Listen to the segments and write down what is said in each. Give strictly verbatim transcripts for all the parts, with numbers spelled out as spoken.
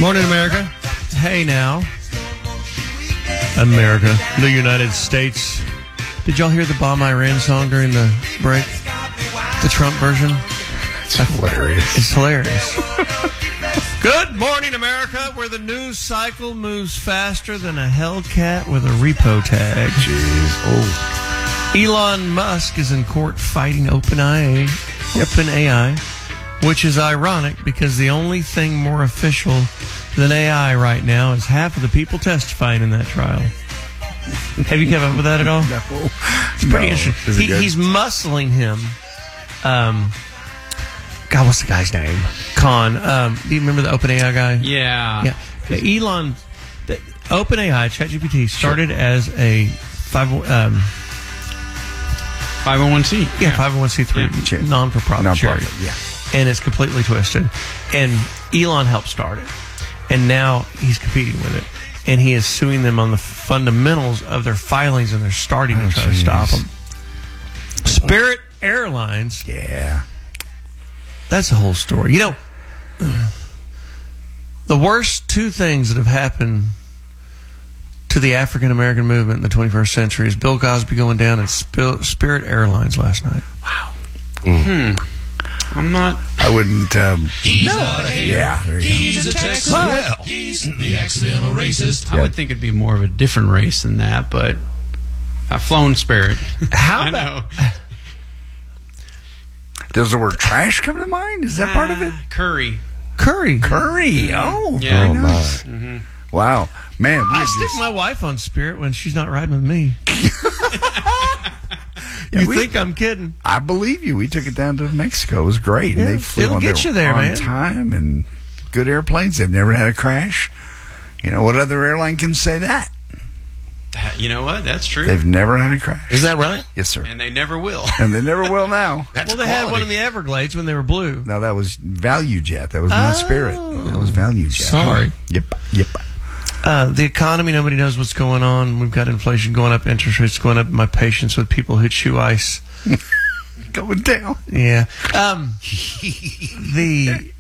Morning, America. Hey now, America, the United States. Did y'all hear the Bomb Iran song during the break? The Trump version? It's hilarious. It's hilarious. Good morning, America, where the news cycle moves faster than a Hellcat with a repo tag. Jeez. Oh. Elon Musk is in court fighting OpenAI, OpenAI, which is ironic because the only thing more official than A I right now is half of the people testifying in that trial. Have you kept up with that at all? No. It's pretty No. interesting. Is it He, good? he's muscling him. Um, God, what's the guy's name? Khan. Um, do you remember the OpenAI guy? Yeah. Yeah. The Elon, the OpenAI, ChatGPT, started sure. as a five, um, five oh one c. Yeah, five oh one c three Yeah. non-for-profit Non-profit, charity. yeah. And it's completely twisted. And Elon helped start it. And now he's competing with it. And he is suing them on the fundamentals of their filings, and they're starting to Oh, try to geez. stop them. Spirit Airlines. Yeah. That's the whole story. You know, the worst two things that have happened to the African-American movement in the twenty-first century is Bill Cosby going down and Spil- Spirit Airlines last night. Wow. Mm. Hmm. I'm not... I wouldn't... Um, He's no. not a hater. Yeah, there you He's go. a Texan. Well, he's the accidental racist. I would think it'd be more of a different race than that, but I've flown Spirit. How I about... know. Does the word trash come to mind? Is that part of it? Uh, Curry. Curry. Curry. Oh, Yeah. very Oh, nice. Mm-hmm. Wow. Man, we I had stick just- my wife on Spirit when she's not riding with me. Yeah, you we- think I'm kidding? I believe you. We took it down to Mexico. It was great. Yeah, and they flew it'll on get their- you there, on man. time and good airplanes. They've never had a crash. You know, what other airline can say that? That, you know what? That's true. They've never had a crash. Is that right? Yes, sir. And they never will. And they never will now. That's Well, they had quality. one in the Everglades when they were blue. No, that was Value Jet. That was not Oh. Spirit. That was Value Jet. Sorry. Yep. Yep. Uh, the economy, nobody knows what's going on. We've got inflation going up, interest rates going up. My patience with people who chew ice. Going down. Yeah. Um, the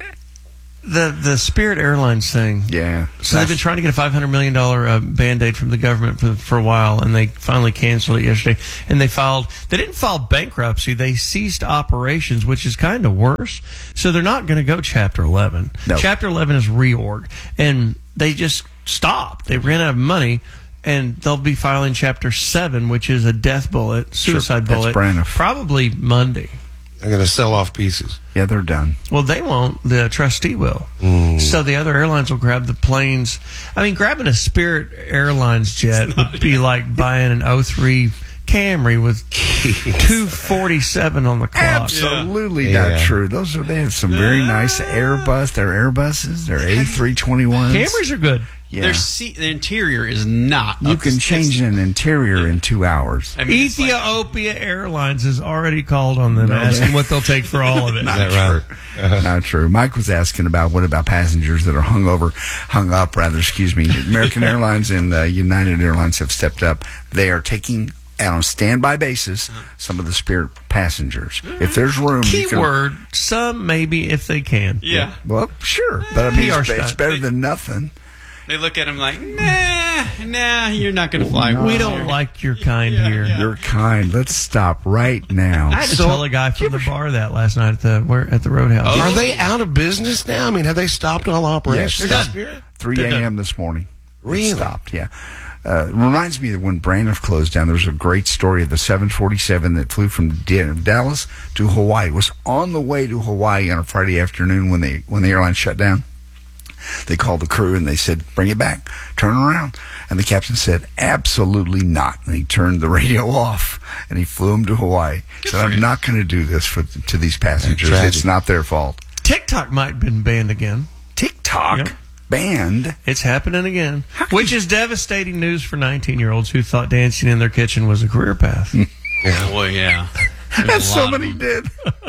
the the Spirit Airlines thing. Yeah. So they've been trying to get a five hundred million dollars uh, Band-Aid from the government for, for a while, and they finally canceled it yesterday. And they filed, they didn't file bankruptcy, they ceased operations, which is kind of worse. So they're not going to go Chapter eleven. No. Chapter eleven is reorg. And they just stopped. They ran out of money, and they'll be filing Chapter seven, which is a death bullet, suicide Sure, that's bullet, brand new. probably Monday. They're going to sell off pieces. Yeah, they're done. Well, they won't. The trustee will. Mm. So the other airlines will grab the planes. I mean, grabbing a Spirit Airlines jet would be like buying an oh three Camry with two forty-seven on the clock. Absolutely Yeah. not Yeah. true. Those are they have some very nice Airbus. They're Airbuses. They're A three twenty-ones. Camrys are good. Yeah. Their seat, the interior is not. You up can to- change it's- an interior in two hours. I mean, it's like- Ethiopia Airlines has already called on them, No, asking they- what they'll take for all of it. Is that right? Uh-huh. Not true. Mike was asking about what about passengers that are hung over, hung up, rather, excuse me. American Airlines and uh, United Airlines have stepped up. They are taking out on a standby basis some of the Spirit passengers. If there's room, you can, Keyword, some maybe if they can. Yeah. well, sure, but I mean, P R it's, it's stunt. better than nothing. They look at him like, nah, nah, you're not going to fly. No. We with don't us. like your kind Yeah, here. yeah. You're kind. Let's stop right I now. had to So- tell a guy from the bar that last night at the where at the Roadhouse. Are they out of business now? I mean, have they stopped all operations? Yes. Spirit? three They're a.m. done. this morning. It Really? stopped, yeah. Uh, it reminds me that when Braniff closed down, there was a great story of the seven forty-seven that flew from D- Dallas to Hawaii. It was on the way to Hawaii on a Friday afternoon when they when the airline shut down. They called the crew and they said, bring it back, turn around. And the captain said, absolutely not. And he turned the radio off and he flew them to Hawaii. He said, I'm not going to do this for to these passengers. Tragic. It's not their fault. TikTok might have been banned again. TikTok Yep. banned. It's happening again, which is devastating news for nineteen-year-olds who thought dancing in their kitchen was a career path. Well, yeah. There's As a so lot of many them.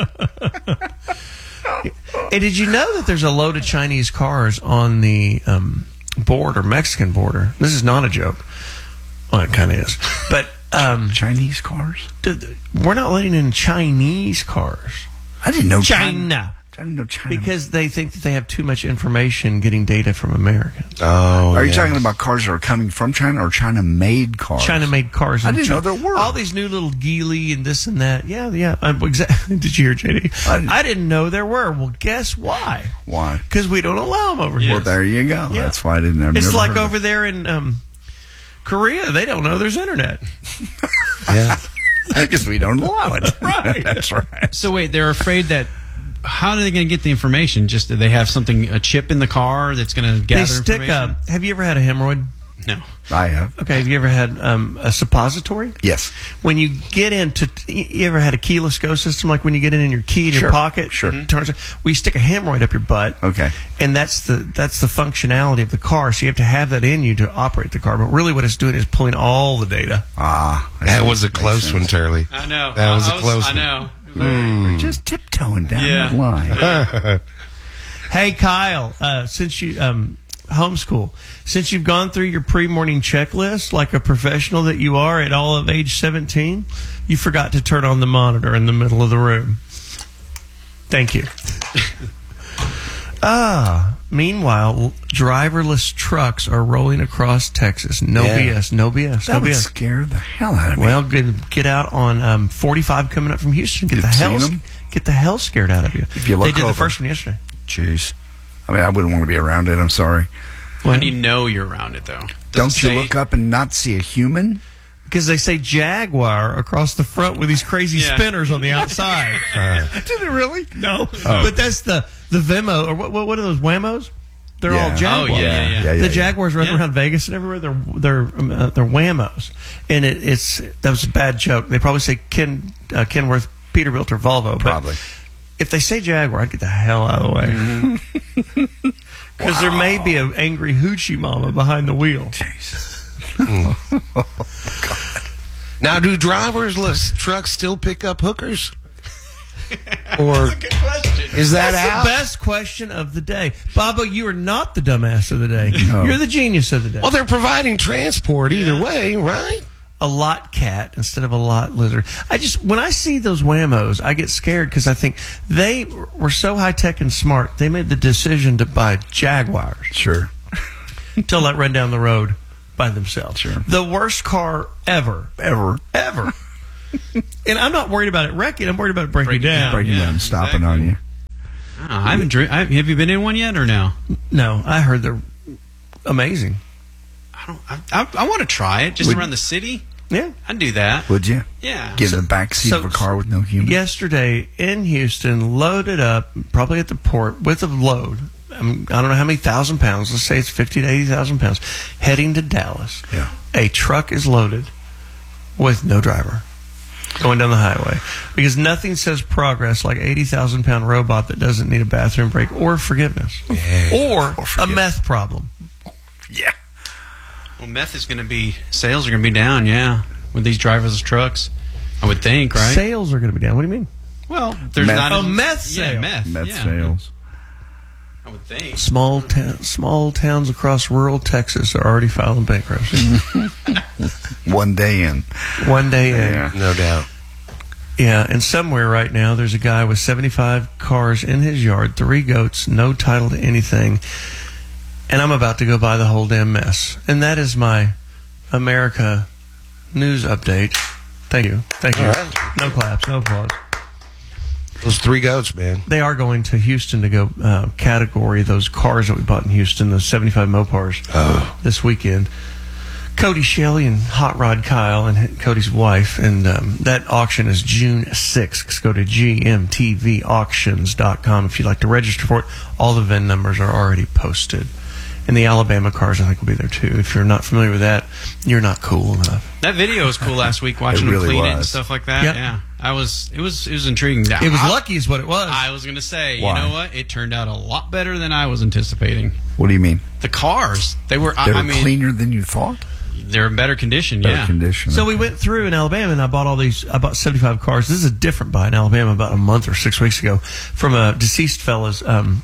did. Hey, did you know that there's a load of Chinese cars on the um, border, Mexican border? This is not a joke. Well, it kind of is. But um, Chinese cars? th- th- we're not letting in Chinese cars. I didn't know China. I didn't know China. Because they think that they have too much information getting data from Americans. Oh, Are you yeah. talking about cars that are coming from China or China-made cars? China-made cars. I in didn't know China. there were. all these new little Geely and this and that. Yeah, yeah. Um, exactly. Did you hear, J D? I didn't- I didn't know there were. Well, guess why? Why? Because we don't allow them over Yeah. here. Well, there you go. Yeah. That's why I didn't. I've It's never like heard of over it. there in um, Korea. They don't know there's internet. Yeah. because we don't allow it. Right. That's right. So wait, they're afraid that. How are they going to get the information? Just do they have something, a chip in the car that's going to gather They stick information? up. Have you ever had a hemorrhoid? No. I have. Okay. Have you ever had um, a suppository? Yes. When you get into, you ever had a keyless go system, like when you get it in your key in Sure, your pocket? sure. it Turns. We stick a hemorrhoid up your butt. Okay. And that's the that's the functionality of the car. So you have to have that in you to operate the car. But really, what it's doing is pulling all the data. Ah, I That see. was a Makes close sense. one, Charlie. I know. That was I a close I one. know. We're just tiptoeing down Yeah. that line. Hey, Kyle, uh, since you um, homeschool, since you've gone through your pre-morning checklist like a professional that you are at all of age seventeen, you forgot to turn on the monitor in the middle of the room. Thank you. Ah, meanwhile, driverless trucks are rolling across Texas. No Yeah. B S, no B S, That no would B S. scare the hell out of me. Well, get, get out on um, forty-five coming up from Houston. Get You've the hell, seen 'em? get the hell scared out of you. If you look they did over. the first one yesterday. Jeez. I mean, I wouldn't want to be around it. I'm sorry. How do you know you're around it, though? Does Don't it you say- look up and not see a human? Because they say Jaguar across the front with these crazy Yeah. spinners on the outside. Did it really? No, but that's the the Vimo or what? What, what are those Wamos? They're Yeah. all Jaguars. Oh, yeah, yeah, yeah. Yeah, yeah, the yeah. Jaguars running Yeah. around Vegas and everywhere. They're they're um, uh, they're Wamos, and it, it's that was a bad joke. They probably say Ken uh, Kenworth Peterbilt or Volvo. But Probably. if they say Jaguar, I'd get the hell out of the way. Because there may be an angry hoochie mama behind the wheel. Now, do driverless trucks still pick up hookers? Or Good question. is that That's out? the best question of the day. Bobo, you are not the dumbass of the day. No. You're the genius of the day. Well, they're providing transport either way, right? A lot cat instead of a lot lizard. I just, when I see those Whamos, I get scared because I think they were so high tech and smart. They made the decision to buy Jaguars Sure. to let run down the road by themselves. Sure. The worst car ever. Ever. Ever. And I'm not worried about it wrecking. I'm worried about it breaking, Breaking down. down. Breaking yeah, down and stopping exactly. on you. I, don't know, I haven't dri- I, have you been in one yet or no? No, I heard they're amazing. I don't. I, I, I want to try it just Would- around the city. Yeah. I'd do that. Would you? Yeah. Get in the back seat so- of a car with no human? Yesterday in Houston, loaded up, probably at the port, with a load. Um, I don't know how many thousand pounds. Let's say it's fifty to eighty thousand pounds, heading to Dallas. Yeah. A truck is loaded with no driver going down the highway because nothing says progress like eighty thousand pound robot that doesn't need a bathroom break or forgiveness or, a forgiveness. meth problem. Yeah. Well, meth is going to be sales are going to be down. Yeah, with these driverless trucks, I would think, right? Sales are going to be down. What do you mean? well, there's Meth. not Oh, as- meth Yeah, sales. meth. Meth yeah. sales. I would think. Small ta- small towns across rural Texas are already filing bankruptcy. One day in. One day in. Yeah. No doubt. Yeah, and somewhere right now there's a guy with seventy-five cars in his yard, three goats, no title to anything, and I'm about to go buy the whole damn mess. And that is my America news update. Thank you. Thank you. All right. No claps, no applause. Those three goats, man. They are going to Houston to go uh, category those cars that we bought in Houston, those seventy-five Mopars, Oh. this weekend. Cody Shelley and Hot Rod Kyle and Cody's wife. And um, that auction is June sixth. Go to G M T V auctions dot com if you'd like to register for it. All the V I N numbers are already posted. And the Alabama cars, I think, will be there too. If you're not familiar with that, you're not cool enough. That video was cool last week, watching It them really clean it and was. stuff like that. Yep. Yeah, I was. It was. It was intriguing. It was I, lucky, is what it was. I was going to say, Why? you know what? It turned out a lot better than I was anticipating. What do you mean? The cars, they were. They I, were I mean, cleaner than you thought? they're in better condition. Better yeah. condition. So we went through in Alabama, and I bought all these. I bought seventy-five cars. This is a different buy in Alabama about a month or six weeks ago from a deceased fella's um,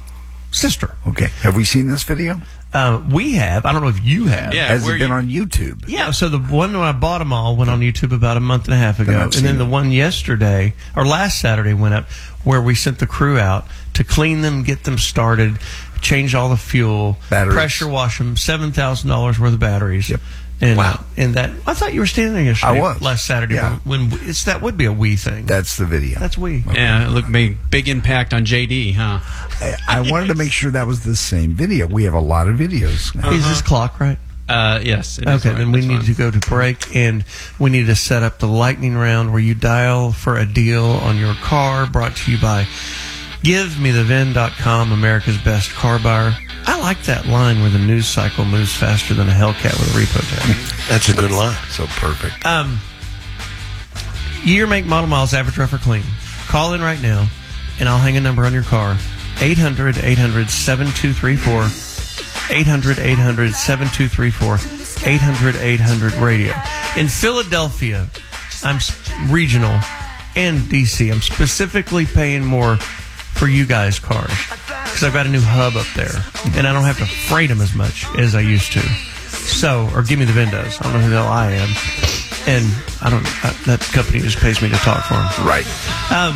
sister. Okay. Have we seen this video? Uh, we have. I don't know if you have. Yeah, Has where it been you- on YouTube? Yeah, so the one when I bought them all went on YouTube about a month and a half ago. Then I've And seen then the it. one yesterday, or last Saturday, went up where we sent the crew out to clean them, get them started, change all the fuel, Batteries. pressure wash them, seven thousand dollars worth of batteries. Yep. And, Wow. and that, I thought you were standing there yesterday. I was. Last Saturday. Yeah. When, when it's, that would be a we thing. That's the video. That's we. Yeah, it looked big, big impact on J D, huh? I, I wanted to make sure that was the same video. We have a lot of videos now. Is this clock right? Uh, yes. it is Okay, right. then we That's need fine. to go to break, and we need to set up the lightning round where you dial for a deal on your car, brought to you by give me the V I N dot com, America's best car buyer. I like that line where the news cycle moves faster than a Hellcat with a repo tag. That's a good line. So perfect. Um, year, make, model, miles, average, rough, or clean. Call in right now, and I'll hang a number on your car. eight hundred, eight hundred, seven two three four. eight hundred, eight hundred, seven two three four. eight hundred, eight hundred, radio. In Philadelphia, I'm s- regional, and D C, I'm specifically paying more for you guys' cars because I've got a new hub up there, and I don't have to freight them as much as I used to. So, or give me the Vendos. I don't know who the hell I am. And I don't, I, that company just pays me to talk for them. Right. Um,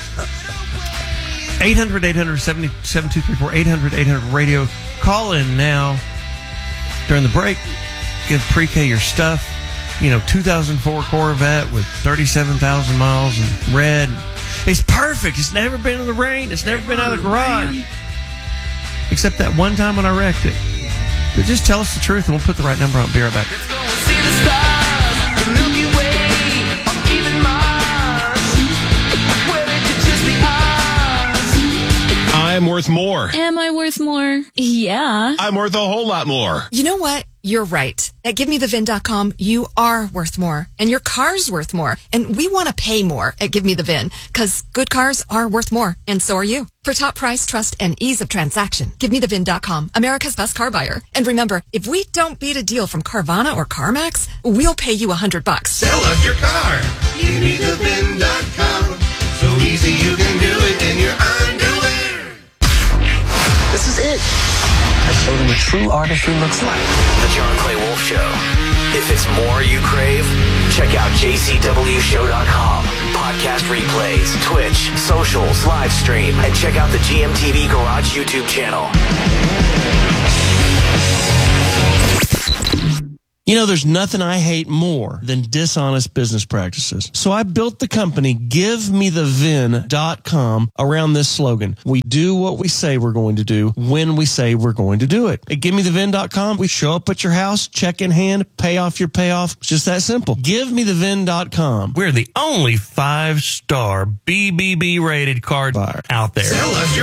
eight hundred, eight hundred, seven two three four, eight hundred, eight hundred, radio. Call in now during the break. Give Pre-K your stuff. You know, two thousand four Corvette with thirty-seven thousand miles and red. It's perfect. It's never been in the rain. It's never been out of the garage. Except that one time when I wrecked it. But just tell us the truth and we'll put the right number on. Be right back. See the stars, the Milky Way, or even Mars, where it could just be us. I'm worth more. Am I worth more? Yeah. I'm worth a whole lot more. You know what? You're right. At give me the V I N dot com, you are worth more. And your car's worth more. And we want to pay more at Give Me the V I N because good cars are worth more. And so are you. For top price, trust, and ease of transaction, give me the V I N dot com, America's best car buyer. And remember, if we don't beat a deal from Carvana or CarMax, we'll pay you a hundred bucks. Sell us your car. Give me the V I N dot com. So easy you can do it in your underwear. This is it. I showed them what true artistry looks like. The John Clay Wolf Show. If it's more you crave, check out J C W show dot com. Podcast replays, Twitch, socials, live stream, and check out the G M T V Garage YouTube channel. You know, there's nothing I hate more than dishonest business practices. So I built the company give me the V I N dot com around this slogan. We do what we say we're going to do when we say we're going to do it. At give me the V I N dot com, we show up at your house, check in hand, pay off your payoff. It's just that simple. give me the V I N dot com. We're the only five-star B B B rated car buyer out there. Sell us your